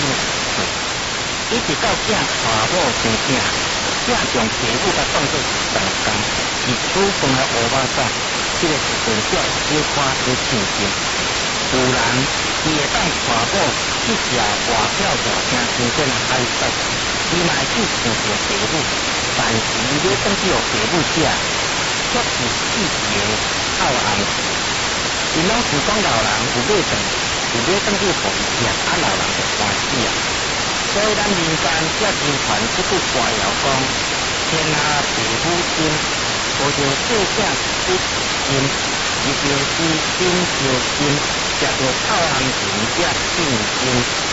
一直到囝娶某生囝，囝从父母甲当作是同工，以处分来乌巴掌，这个时阵才小可有信心。有人伊会当娶某去食外票大厅真正的海塞，伊嘛会去想着父母，但是伊要转去互父母食，却是自己的臭红事。因拢是讲老人有买顿，有买转去互伊食，老人就欢喜啊。所以咱民间才流传这句歌谣讲：天下父母心，无像细仔出心，伊就是心就心，食着臭红钱才信心。